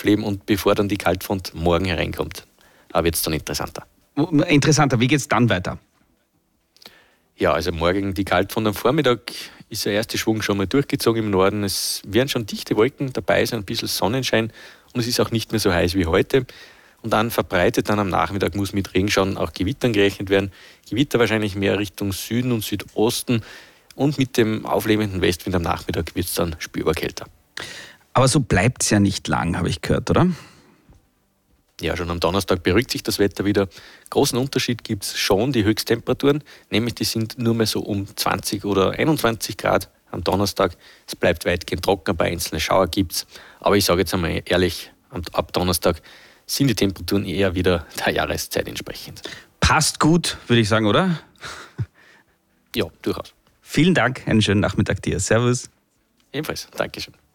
aufleben und bevor dann die Kaltfront morgen hereinkommt, wird es dann interessanter. Interessanter, wie geht es dann weiter? Ja, also morgen die Kaltfront am Vormittag ist der erste Schwung schon mal durchgezogen im Norden. Es werden schon dichte Wolken dabei sein, ein bisschen Sonnenschein und es ist auch nicht mehr so heiß wie heute. Und dann verbreitet dann am Nachmittag muss mit Regenschauern auch Gewittern gerechnet werden. Gewitter wahrscheinlich mehr Richtung Süden und Südosten und mit dem auflebenden Westwind am Nachmittag wird es dann spürbar kälter. Aber so bleibt es ja nicht lang, habe ich gehört, oder? Ja, schon am Donnerstag beruhigt sich das Wetter wieder. Großen Unterschied gibt es schon, die Höchsttemperaturen, nämlich die sind nur mehr so um 20 oder 21 Grad am Donnerstag. Es bleibt weitgehend trocken, ein paar einzelne Schauer gibt es. Aber ich sage jetzt einmal ehrlich, ab Donnerstag sind die Temperaturen eher wieder der Jahreszeit entsprechend. Passt gut, würde ich sagen, oder? Ja, durchaus. Vielen Dank, einen schönen Nachmittag dir. Servus. Ebenfalls, Dankeschön.